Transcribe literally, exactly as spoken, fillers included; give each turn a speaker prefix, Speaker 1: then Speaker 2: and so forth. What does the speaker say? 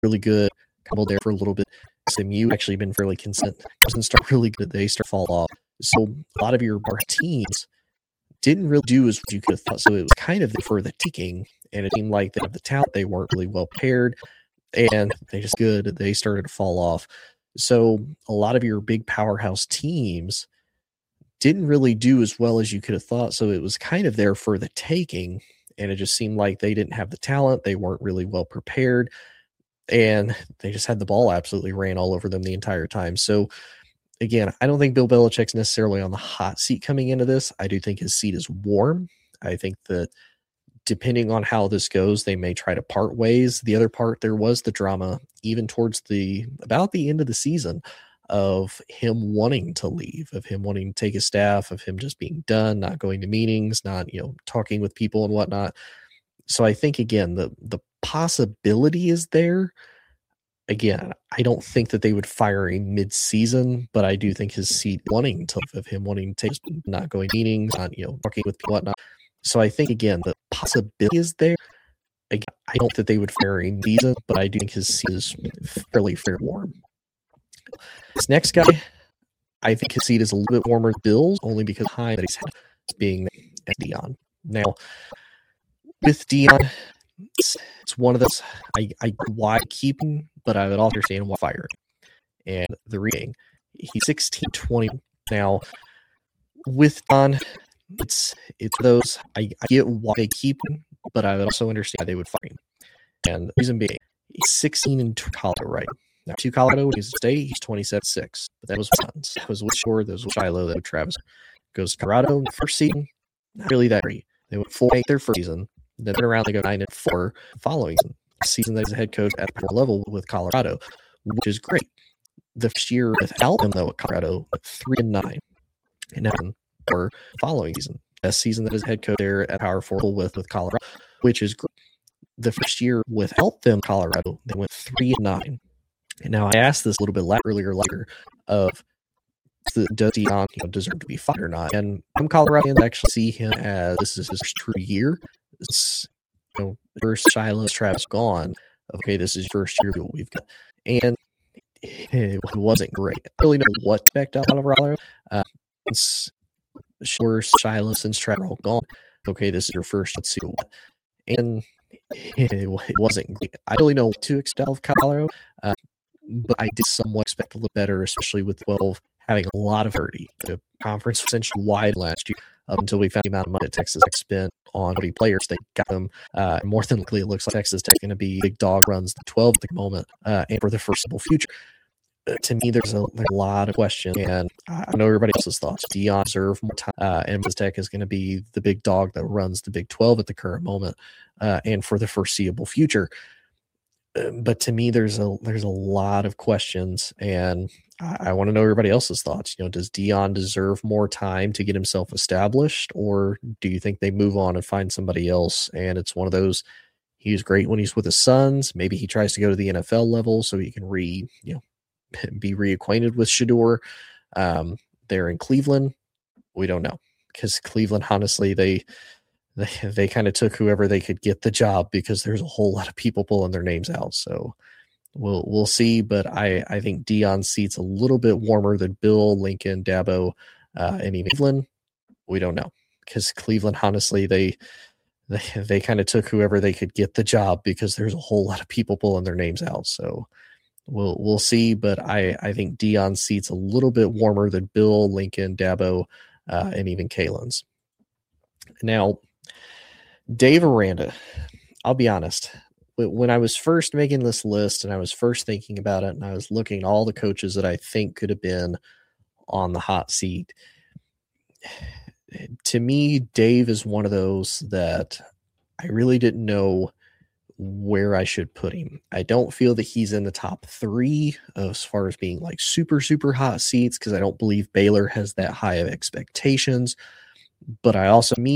Speaker 1: really good, couple there for a little bit. S M U actually been fairly consistent. Doesn't start really good, they start to fall off. So a lot of your teams didn't really do as you could have thought. So it was kind of for the taking, and it seemed like they had the talent, they weren't really well paired, and they just good, they started to fall off. So a lot of your big powerhouse teams didn't really do as well as you could have thought. So it was kind of there for the taking, and it just seemed like they didn't have the talent, they weren't really well prepared, and they just had the ball absolutely ran all over them the entire time. So again, I don't think Bill Belichick's necessarily on the hot seat coming into this. I do think his seat is warm. I think that depending on how this goes, they may try to part ways. The other part, there was the drama even towards the about the end of the season of him wanting to leave, of him wanting to take his staff, of him just being done, not going to meetings, not, you know, talking with people and whatnot. So I think, again, the the possibility is there. Again, I don't think that they would fire a mid-season, but I do think his seat wanting to of him wanting to take, not going to meetings, not, you know, talking with people, whatnot. So I think, again, the possibility is there. Again, I don't think that they would fire a mid-season, but I do think his seat is fairly fair warm. This next guy, I think his seat is a little bit warmer than Bill's, only because of the time that he's had being at Deion. Now, with Deion, it's, it's one of those I, I why keep him, but I would also understand why fire. And the reading, he's sixteen twenty now. With Don, it's it's those I, I get why they keep him, but I would also understand why they would fire him. And the reason being, he's sixteen in Colorado, right? Now, to Colorado, when he's state, he's twenty-seven six. But that was Sons. That was with Shore, that was with Shiloh, that was Travis. Goes to Colorado, first season, not really that great. They went four eight their first season. Then went around, they go nine and four following season. Season that he's a head coach at a level with Colorado, which is great. The first year without him, though, at Colorado, three and nine. And now for following season. Best season that his head coach there at Power Four with, with Colorado, which is great. The first year without them, Colorado, they went three and nine. And now I asked this a little bit earlier, later, of the, does Deion, you know, deserve to be fired or not? And some Coloradans actually see him as this is his true year. It's, you know, first Shiloh, Travis gone. Okay, this is your first year that we've got, and it wasn't great. I don't really know what to expect out of Colorado. Uh, it's sure Shiloh since Travis all gone. Okay, this is your first. Let's see what, and it wasn't great. I don't really know what to expect of Colorado. Uh, But I did somewhat expect a little better, especially with twelve having a lot of thirty. The conference was essentially wide last year up until we found the amount of money that Texas Tech spent on thirty players. They got them. Uh, more than likely, it looks like Texas Tech is going to be big dog runs the twelve at the moment uh, and for the foreseeable future. Uh, to me, there's a, there's a lot of questions, and I know everybody else's thoughts. Deion deserve more time, uh, and Texas Tech is going to be the big dog that runs the Big twelve at the current moment uh, and for the foreseeable future. But to me, there's a there's a lot of questions, and I, I want to know everybody else's thoughts. You know, does Deion deserve more time to get himself established, or do you think they move on and find somebody else? And it's one of those. He's great when he's with his sons. Maybe he tries to go to the N F L level so he can re you know be reacquainted with Shedeur. Um, they're in Cleveland. We don't know, because Cleveland, honestly, they. They they kind of took whoever they could get the job because there's a whole lot of people pulling their names out. So we'll we'll see. But I, I think Deion's seat's a little bit warmer than Bill, Lincoln, Dabo, uh, and even Cleveland. We don't know, because Cleveland, honestly, they they they kind of took whoever they could get the job because there's a whole lot of people pulling their names out. So we'll we'll see. But I I think Deion's seat's a little bit warmer than Bill, Lincoln, Dabo, uh, and even Kalen's. Now, Dave Aranda, I'll be honest, when I was first making this list and I was first thinking about it and I was looking at all the coaches that I think could have been on the hot seat, to me, Dave is one of those that I really didn't know where I should put him. I don't feel that he's in the top three as far as being like super, super hot seats, because I don't believe Baylor has that high of expectations. But I also, me,